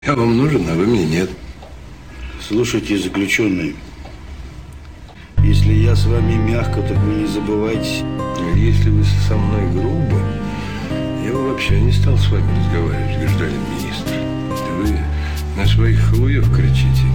Я вам нужен, а вы мне нет. Слушайте, заключенный, если я с вами мягко, так вы не забывайте. Если вы со мной грубо, я бы вообще не стал с вами разговаривать, гражданин министр. Вы на своих халуев кричите.